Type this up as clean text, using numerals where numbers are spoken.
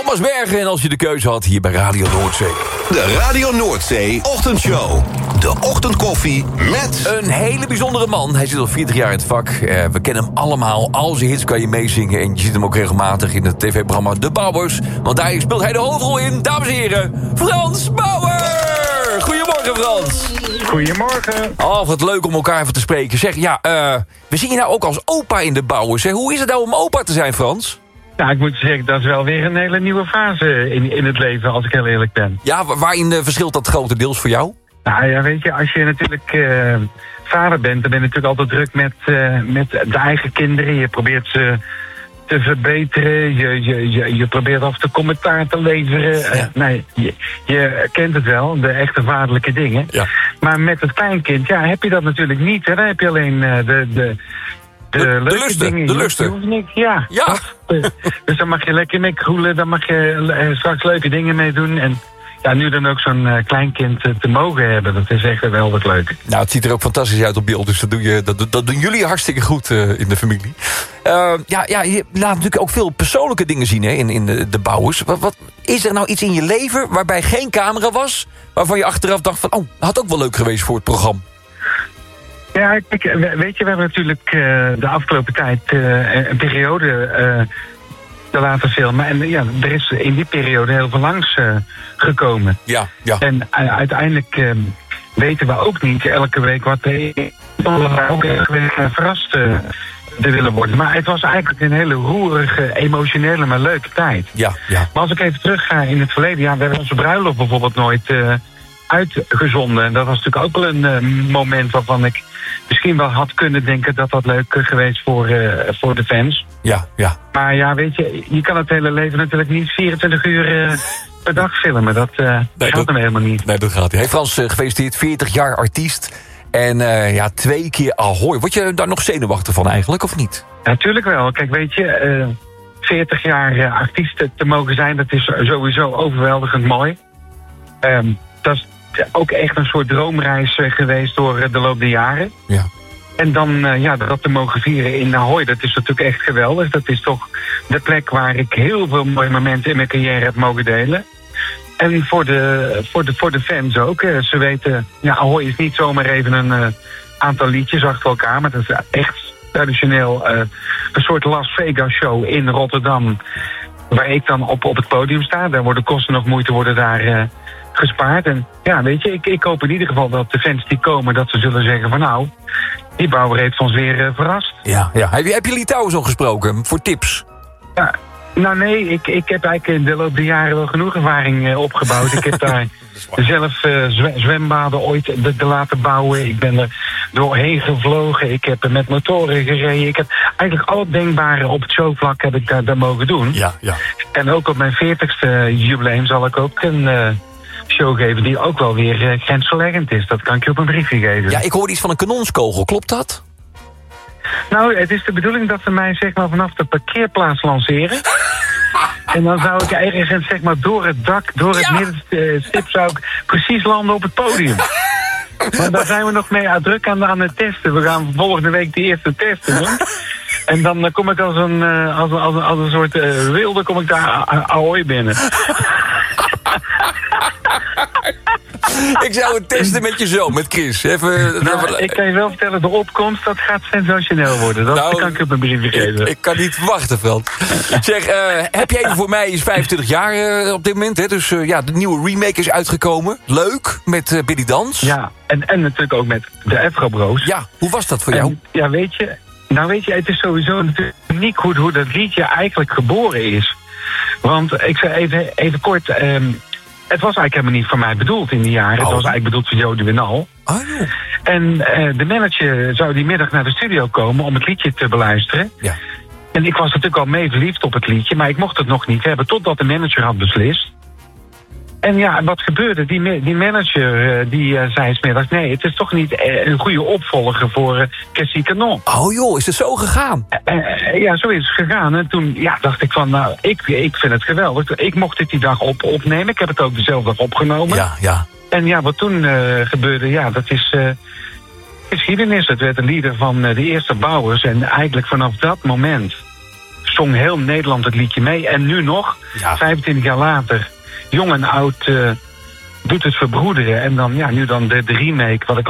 Thomas Bergen en als je de keuze had hier bij Radio Noordzee. De Radio Noordzee Ochtendshow. De ochtendkoffie met... Een hele bijzondere man. Hij zit al 40 jaar in het vak. We kennen hem allemaal. Al zijn hits kan je meezingen. En je ziet hem ook regelmatig in het tv-programma De Bouwers. Want daar speelt hij de hoofdrol in. Dames en heren, Frans Bauer! Goedemorgen, Frans. Goedemorgen. Oh, wat leuk om elkaar even te spreken. Zeg, ja, we zien je nou ook als opa in De Bouwers. Hè? Hoe is het nou om opa te zijn, Frans? Nou, ik moet zeggen, dat is wel weer een hele nieuwe fase in het leven, als ik heel eerlijk ben. Ja, waarin verschilt dat grotendeels voor jou? Nou ja, weet je, als je natuurlijk vader bent, dan ben je natuurlijk altijd druk met de eigen kinderen. Je probeert ze te verbeteren, je probeert af en toe commentaar te leveren. Ja. Nee, je kent het wel, de echte vaderlijke dingen. Ja. Maar met het kleinkind, ja, heb je dat natuurlijk niet. Hè? Dan heb je alleen de leuke lusten, dingen. de lusten. Je hoeft niks, ja. Dus dan mag je lekker mee kroelen, dan mag je straks leuke dingen mee doen. En ja, nu dan ook zo'n kleinkind te mogen hebben, dat is echt wel wat leuk. Nou, het ziet er ook fantastisch uit op beeld, dus dat doen jullie hartstikke goed in de familie. Je laat natuurlijk ook veel persoonlijke dingen zien hè, in de Bouwers. Wat is er nou iets in je leven waarbij geen camera was, waarvan je achteraf dacht van, had ook wel leuk geweest voor het programma? Ja, kijk, weet je, we hebben natuurlijk de afgelopen tijd een periode te laten filmen. En ja, er is in die periode heel veel langs gekomen. Ja. En uiteindelijk weten we ook niet elke week wat we ook elke week verrast te willen worden. Maar het was eigenlijk een hele roerige, emotionele, maar leuke tijd. Ja. Maar als ik even terug ga in het verleden, ja, we hebben onze bruiloft bijvoorbeeld nooit uitgezonden. En dat was natuurlijk ook wel een moment waarvan ik misschien wel had kunnen denken dat dat leuk geweest voor de fans. Ja. Maar ja, weet je kan het hele leven natuurlijk niet 24 uur per dag filmen. Dat gaat hem helemaal niet. Nee, dat gaat niet. Hey Frans, gefeliciteerd, 40 jaar artiest. En 2 keer Ahoy. Word je daar nog zenuwachtig van eigenlijk, of niet? Natuurlijk wel. Kijk, weet je, 40 jaar artiest te mogen zijn, dat is sowieso overweldigend mooi. Dat is ook echt een soort droomreis geweest door de loop der jaren. Ja. En dan dat te mogen vieren in Ahoy, dat is natuurlijk echt geweldig. Dat is toch de plek waar ik heel veel mooie momenten in mijn carrière heb mogen delen. En voor de fans ook. Ze weten, Ahoy is niet zomaar even een aantal liedjes achter elkaar, maar dat is echt traditioneel een soort Las Vegas show in Rotterdam, waar ik dan op het podium sta. Daar worden kosten nog moeite worden daar gespaard. En ja, weet je, ik hoop in ieder geval dat de fans die komen, dat ze zullen zeggen van nou, die Bauer heeft ons weer verrast. Ja. Heb je Litouwen zo gesproken voor tips? Ja, nou nee, ik heb eigenlijk in de loop der jaren wel genoeg ervaring opgebouwd. Ik heb daar zelf zwembaden ooit te laten bouwen. Ik ben er doorheen gevlogen. Ik heb er met motoren gereden. Ik heb eigenlijk al het denkbare op het showvlak heb ik daar mogen doen. Ja. En ook op mijn 40ste jubileum zal ik ook een show geven die ook wel weer grensverleggend is. Dat kan ik je op een briefje geven. Ja, ik hoorde iets van een kanonskogel. Klopt dat? Nou, het is de bedoeling dat ze mij zeg maar vanaf de parkeerplaats lanceren. En dan zou ik ergens zeg maar door het dak, door het middenstip zou ik precies landen op het podium. Maar daar zijn we nog mee druk aan het testen. We gaan volgende week de eerste testen doen. En dan kom ik als een soort wilde kom ik daar Ahoy binnen. Ik zou het testen met je zoon, met Chris. Ik kan je wel vertellen, de opkomst, dat gaat sensationeel worden. Dat kan ik op een briefje geven. Ik kan niet wachten, Veld. Zeg, heb jij voor mij is 25 jaar op dit moment. Hè? Dus de nieuwe remake is uitgekomen. Leuk, met Billy Dans. Ja, en natuurlijk ook met de Afro Bros. Ja, hoe was dat voor jou? Ja, weet je, het is sowieso natuurlijk uniek hoe dat liedje eigenlijk geboren is. Want ik zei even kort, het was eigenlijk helemaal niet voor mij bedoeld in die jaren. Het was eigenlijk bedoeld voor Jody Winal. Oh, ja. En de manager zou die middag naar de studio komen om het liedje te beluisteren. Ja. En ik was natuurlijk al mee verliefd op het liedje, maar ik mocht het nog niet hebben totdat de manager had beslist. En ja, wat gebeurde? Die manager die zei 's middags, nee, het is toch niet een goede opvolger voor Cassie Canon. Oh joh, is het zo gegaan? Ja, zo is het gegaan. En toen dacht ik van, nou, ik vind het geweldig. Ik mocht het die dag opnemen. Ik heb het ook dezelfde dag opgenomen. Ja. En ja, wat toen gebeurde, dat is geschiedenis. Het werd een lieder van de eerste Bouwers. En eigenlijk vanaf dat moment zong heel Nederland het liedje mee. En nu nog, 25 jaar later, jong en oud, doet het verbroederen. En dan, nu dan de remake, wat ik